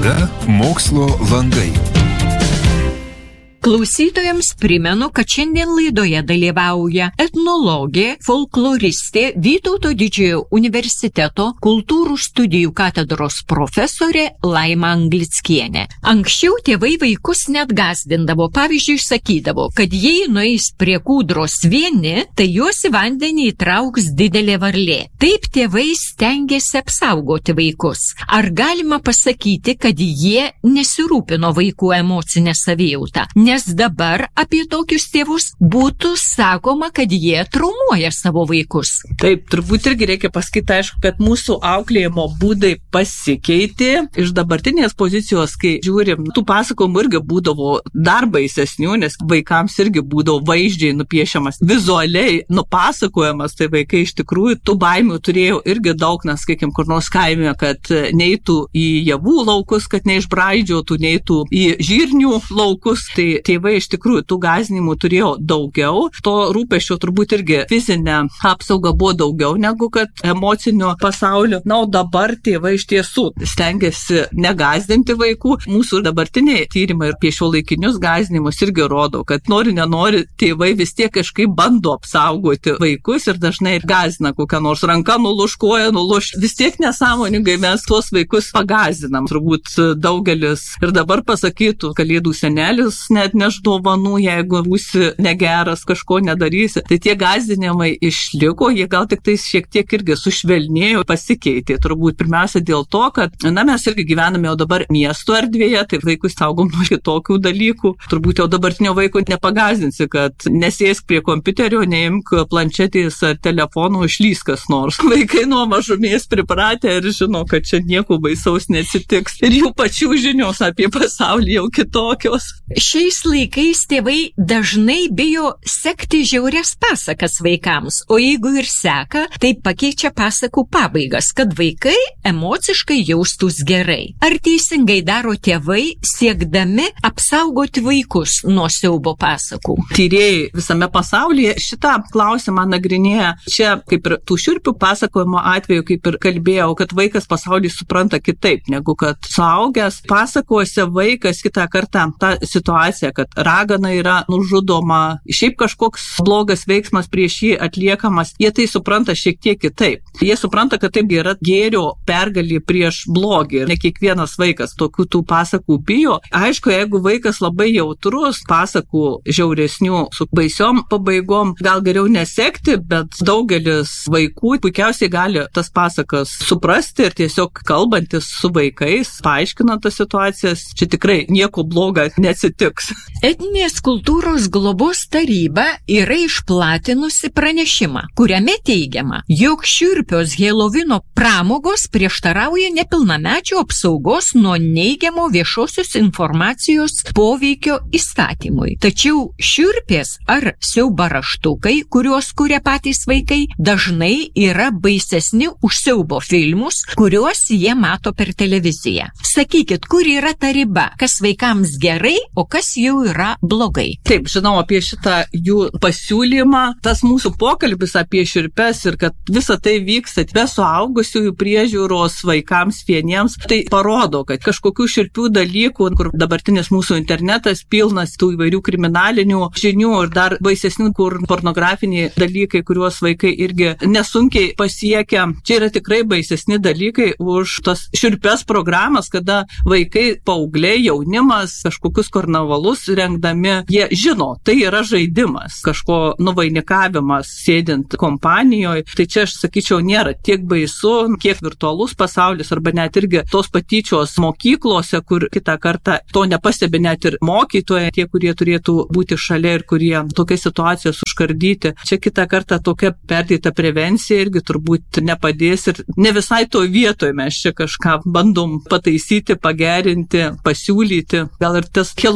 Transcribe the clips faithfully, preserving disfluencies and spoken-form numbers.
Laida Mokslo landai. Klausytojams primenu, kad šiandien laidoje dalyvauja etnologė, folkloristė, Vytauto Didžiojo universiteto kultūrų studijų katedros profesorė Laima Anglickienė. Anksčiau tėvai vaikus net gąsdindavo, pavyzdžiui, sakydavo, kad jei nueis prie kūdros vieni, tai juos į vandenį įtrauks didelė varlė. Taip tėvai stengiasi apsaugoti vaikus. Ar galima pasakyti, kad jie nesirūpino vaikų emocinę savijautą? Nes dabar apie tokius tėvus būtų sakoma, kad jie traumuoja savo vaikus. Taip, turbūt irgi reikia pasakyti, aišku, kad mūsų auklėjimo būdai pasikeitė. Iš dabartinės pozicijos, kai žiūrim, tų pasakojimų irgi būdavo dar baisesnių, nes vaikams irgi būdavo vaizdžiai nupiešiamas, vizualiai nupasakojamas, tai vaikai iš tikrųjų tų baimių turėjo irgi daug, nes, sakykim, kur nors kaime, kad neitų į javų laukus, kad neišbraidžiotų, neitų į žirnių laukus, tai tėvai iš tikrųjų tų gąsdinimų turėjo daugiau, to rūpesčio turbūt irgi fizinė apsauga buvo daugiau negu kad emocinio pasaulio. Na, o dabar tėvai iš tiesų stengiasi negąsdinti vaikų. Mūsų dabartiniai tyrimai ir apie šiuolaikinius gąsdinimus irgi rodo, kad nori nenori tėvai vis tiek kažkaip bando apsaugoti vaikus ir dažnai gąsdina kokią nors ranką nuluš, koją nuluš. Vis tiek nesąmoningai mes tuos vaikus pagąsdinam. Turbūt daugelis ir dabar pasakytų, kalėdų senelis net neš dovanų, jeigu būsi negeras, kažko nedarysi. Tai tie gąsdinimai išliko, jie gal tik tai šiek tiek irgi sušvelnėjo, pasikeitė. Turbūt pirmiausia dėl to, kad na, mes irgi gyvename jau dabar miesto erdvėje, tai vaikus saugom nuo kitokių dalykų. Turbūt jau dabartinio vaiko nepagąsdinsi, kad nesėsk prie kompiuterio, neimk planšetės ar telefonų, išlys kas nors. Vaikai nuo mažumės pripratę ir žino, kad čia nieko baisaus neatsitiks. Ir jų pačių žinios apie pasaulį jau kitokios. Šiais laikais tėvai dažnai bijo sekti žiaurias pasakas vaikams, o jeigu ir seka, tai pakeičia pasakų pabaigas, kad vaikai emociškai jaustųs gerai. Ar teisingai daro tėvai, siekdami apsaugoti vaikus nuo siaubo pasakų? Tyrėjai visame pasaulyje šitą klausimą nagrinėja. Čia, kaip ir tų šiurpių pasakojimo atveju, kaip ir kalbėjau, kad vaikas pasaulį supranta kitaip, negu kad suaugęs. Pasakose vaikas kitą kartą tą situaciją, kad ragana yra nužudoma, šiaip kažkoks blogas veiksmas prieš jį atliekamas, jie tai supranta šiek tiek kitaip. Jie supranta, kad taip yra gėrio pergalė prieš blogį. Ne kiekvienas vaikas tokių tų pasakų bijo. Aišku, jeigu vaikas labai jautrus, pasakų žiauresnių su baisiom pabaigom, gal geriau nesekti, bet daugelis vaikų puikiausiai gali tas pasakas suprasti ir tiesiog kalbantis su vaikais, paaiškinant tas situacijas, čia tikrai nieko bloga neatsitiks. Etninės kultūros globos taryba yra išplatinusi pranešimą, kuriame teigiama, jog šiurpios Helovino pramogos prieštarauja nepilnamečių apsaugos nuo neigiamo viešosios informacijos poveikio įstatymui. Tačiau šiurpės ar siaubo raštukai, kuriuos kuria patys vaikai, dažnai yra baisesni už siaubo filmus, kuriuos jie mato per televiziją. Sakykit, kur yra ta riba, kas vaikams gerai, o kas jau yra blogai. Taip, žinau apie šitą jų pasiūlymą. Tas mūsų pokalbis apie šiurpes ir kad visa tai vyksta be suaugusiųjų priežiūros vaikams vieniems, tai parodo, kad kažkokių šiurpių dalykų, kur dabartinis mūsų internetas pilnas tų įvairių kriminalinių žinių ir dar baisesnių, kur pornografiniai dalykai, kuriuos vaikai irgi nesunkiai pasiekia. Čia yra tikrai baisesni dalykai už tas šiurpes programas, kada vaikai, paaugliai, jaunimas, kažkokius karnavalus rengdami, jie žino, tai yra žaidimas, kažko nuvainikavimas sėdint kompanijoje. Tai čia, aš sakyčiau, nėra tiek baisu, kiek virtualus pasaulis arba net irgi tos patyčios mokyklose, kur kitą kartą to nepastebi net ir mokytojai, tie, kurie turėtų būti šalia ir kurie tokias situacijas užkardyti. Čia kitą kartą tokia perdėta prevencija irgi turbūt nepadės ir ne visai to vietoje mes čia kažką bandom pataisyti, pagerinti, pasiūlyti. Gal ir tas Helovynas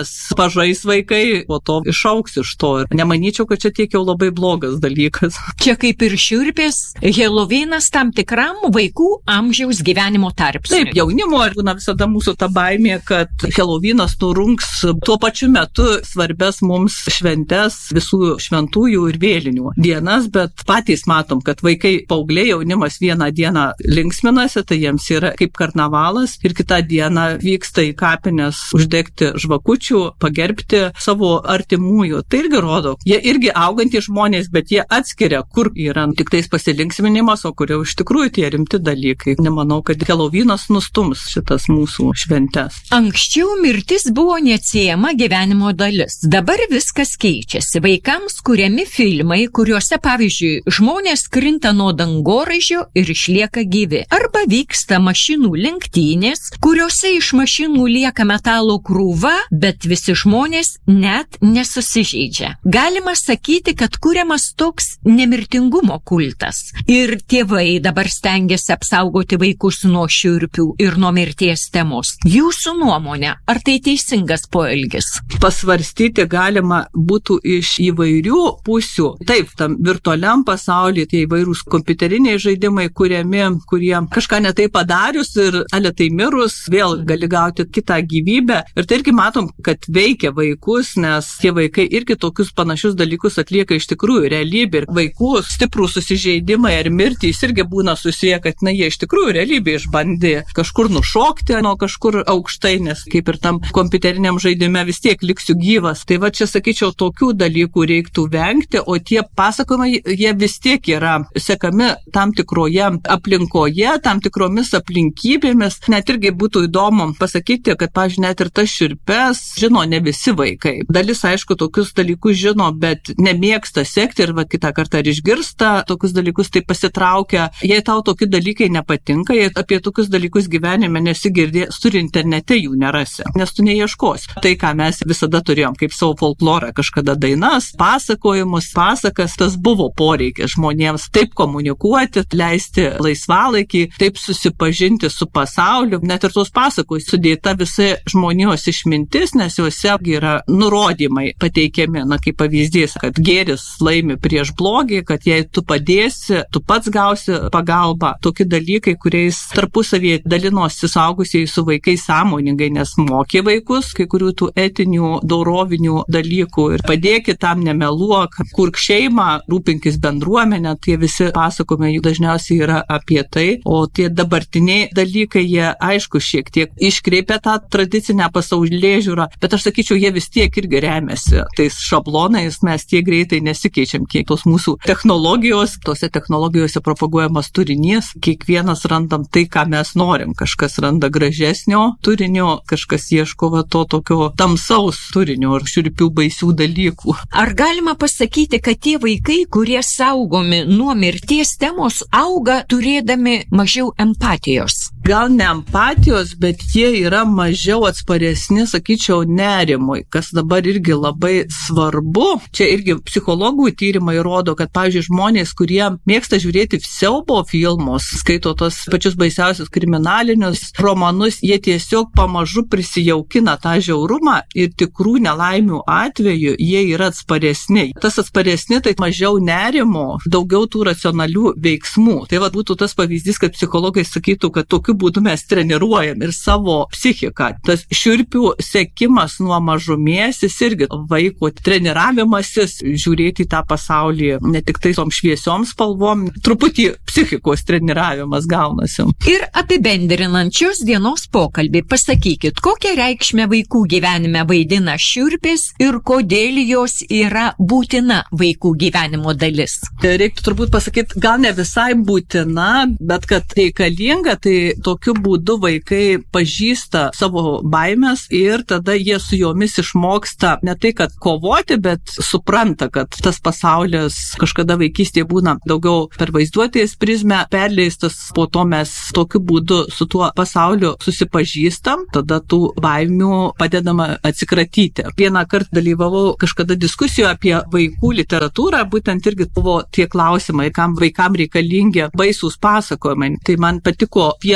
nes pažais vaikai, po to išauks iš to. Ir nemanyčiau, kad čia tiek jau labai blogas dalykas. Čia kaip ir šiurpės, Helovynas tam tikram vaikų amžiaus gyvenimo tarpsniui. Taip, jaunimo ir būna visada mūsų ta baimė, kad Helovynas nurungs tuo pačiu metu svarbės mums šventes, visų šventųjų ir vėlinių dienas, bet patys matom, kad vaikai, paaugliai, jaunimas vieną dieną linksminasi, tai jiems yra kaip karnavalas ir kitą dieną vyksta į kapines uždegti žvakučių, pagerbti savo artimųjų. Tai irgi rodo, jie irgi augantys žmonės, bet jie atskiria, kur yra tik tais pasilinksminimas, o kur jau iš tikrųjų tie rimti dalykai. Nemanau, kad Helovynas nustums šitas mūsų šventes. Anksčiau mirtis buvo neatsiejama gyvenimo dalis. Dabar viskas keičiasi. Vaikams kuriami filmai, kuriuose, pavyzdžiui, žmonės krinta nuo dangoraižio ir išlieka gyvi. Arba vyksta mašinų lenktynės, kuriuose iš mašinų lieka metalo krūva, bet visi žmonės net nesusižeidžia. Galima sakyti, kad kuriamas toks nemirtingumo kultas. Ir tėvai dabar stengiasi apsaugoti vaikus nuo šiurpių ir nuo mirties temos. Jūsų nuomonė, ar tai teisingas poelgis? Pasvarstyti galima būtų iš įvairių pusių. Taip, tam virtualiam pasaulyje tie įvairūs kompiuteriniai žaidimai kuriami, kurie kažką netai padarius ir aletai mirus, vėl gali gauti kitą gyvybę. Ir tai irgi matom, kad veikia vaikus, nes tie vaikai irgi tokius panašius dalykus atlieka iš tikrųjų realybė. Ir vaikų stiprų susižeidimai ar mirtys irgi būna susiję, kad na, jie iš tikrųjų realybė išbandė kažkur nušokti nuo kažkur aukštai, nes kaip ir tam kompiuteriniam žaidime vis tiek liksiu gyvas. Tai va čia, sakyčiau, tokių dalykų reiktų vengti, o tie pasakojimai, jie vis tiek yra sekami tam tikroje aplinkoje, tam tikromis aplinkybėmis. Net irgi būtų įdomu pasakyti, kad, pavyzdžiui, net ir tas šiurpes žino ne visi vaikai. Dalis, aišku, tokius dalykus žino, bet nemėgsta sekti ir va kitą kartą ir išgirsta tokius dalykus, tai pasitraukia. Jei tau tokie dalykai nepatinka, jei apie tokius dalykus gyvenime nesigirdės, turi internete jų nerasi, nes tu neieškosi. Tai, ką mes visada turėjom kaip savo folklorą, kažkada dainas, pasakojimus, pasakas, tas buvo poreikis žmonėms taip komunikuoti, leisti laisvalaikį, taip susipažinti su pasauliu. Net ir tos pasakos sudėta visa žmonijos išmintis, nes juose yra nurodymai pateikiami, na kaip pavyzdys, kad gėris laimi prieš blogį, kad jei tu padėsi, tu pats gausi pagalbą. Tokie dalykai, kuriais tarpusavėje dalinosi suaugusieji su vaikais sąmoningai, nes mokė vaikus kai kurių tų etinių, dorovinių dalykų ir padėkit tam, nemeluok, kurk šeimą, rūpinkis bendruomenę, tie visi pasakojimai jų dažniausiai yra apie tai, o tie dabartiniai dalykai, jie aišku šiek tiek iškreipia tą tradicinę pasaulėžiūrą, bet aš sakyčiau, jie vis tiek irgi remiasi tais šablonais, mes tiek greitai nesikeičiam, kiek tos mūsų technologijos, tose technologijose propaguojamas turinys, kiekvienas randam tai, ką mes norim, kažkas randa gražesnio turinio, kažkas ieško va to tokio tamsaus turinio ir šiurpių baisių dalykų. Ar galima pasakyti, kad tie vaikai, kurie saugomi nuo mirties temos, auga turėdami mažiau empatijos? Gal ne empatijos, bet jie yra mažiau atsparesni, sakyčiau, nerimui, kas dabar irgi labai svarbu. Čia irgi psichologų tyrimai rodo, kad, pavyzdžiui, žmonės, kurie mėgsta žiūrėti siaubo filmus, skaito tos pačius baisiausius kriminalinius romanus, jie tiesiog pamažu prisijaukina tą žiaurumą ir tikrų nelaimių atveju jie yra atsparesni. Tas atsparesni, tai mažiau nerimo, daugiau tų racionalių veiksmų. Tai va būtų tas pavyzdys, kad psichologai sakytų, kad tokiu būdu mes treniruojam ir savo psichiką. Tas šiurpių sekimas nuo mažumės, jis irgi vaiko treniravimasis, žiūrėti į tą pasaulį ne tik tai tom šviesiom spalvom, truputį psichikos treniravimas gaunasi. Ir apibendrinant šios dienos pokalbį, pasakykit, kokią reikšmę vaikų gyvenime vaidina šiurpės ir kodėl jos yra būtina vaikų gyvenimo dalis? Reiktų turbūt pasakyti, gal ne visai būtina, bet kad reikalinga, tai tokiu būdu vaikai pažįsta savo baimės ir tada jie su jomis išmoksta ne tai, kad kovoti, bet supranta, kad tas pasaulis kažkada vaikystėje būna daugiau per vaizduotės prizmę perleistas, po to mes tokiu būdu su tuo pasauliu susipažįstam, tada tų baimių padedama atsikratyti. Vieną kartą dalyvavau kažkada diskusijoje apie vaikų literatūrą, būtent irgi buvo tie klausimai, kam vaikam reikalingi baisūs pasakojimai. Tai man patiko vieno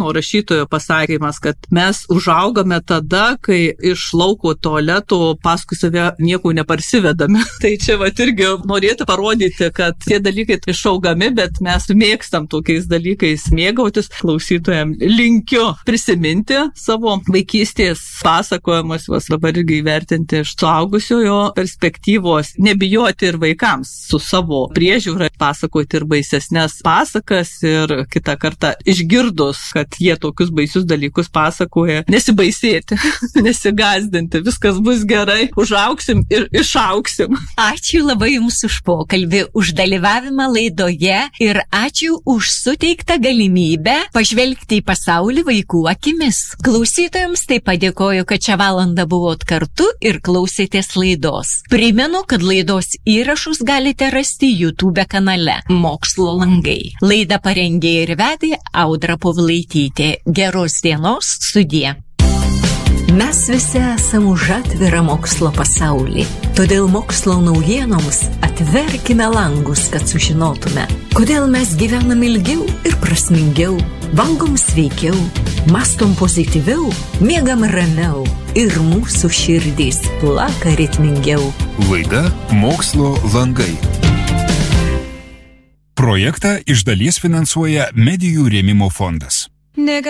vieno rašytojo pasakymas, kad mes užaugame tada, kai iš lauko tualeto paskui save nieko neparsivedame. Tai čia va irgi norėtų parodyti, kad tie dalykai išaugami, bet mes mėgstam tokiais dalykais mėgautis. Klausytojams linkiu prisiminti savo vaikystės pasakojimus, juos dabar irgi įvertinti iš suaugusiojo perspektyvos, nebijoti ir vaikams su savo priežiūra pasakoti ir baisesnės pasakas ir kitą kartą išgirdus, kad jie tokius baisius dalykus pasakoja, nesibaisėti, nesigazdinti, viskas bus gerai, užaugsim ir išaugsim. Ačiū labai Jums už pokalbį, už dalyvavimą laidoje ir ačiū už suteiktą galimybę pažvelgti į pasaulį vaikų akimis. Klausytojams taip padėkoju, kad šią valandą buvot kartu ir klausėtės laidos. Primenu, kad laidos įrašus galite rasti YouTube kanale Mokslo langai. Laidą parengė ir vedė Audra Povlaitytė. Geros dienos, sudie. Mes visi esame už atvirą mokslo pasaulį, todėl mokslo naujienoms atverkime langus, kad sužinotume, kodėl mes gyvenam ilgiau ir prasmingiau, valgom sveikiau, mastom pozityviau, miegam ramiau ir mūsų širdys plaka ritmingiau. Laida Mokslo langai. Projektą iš dalies finansuoja Medijų rėmimo fondas.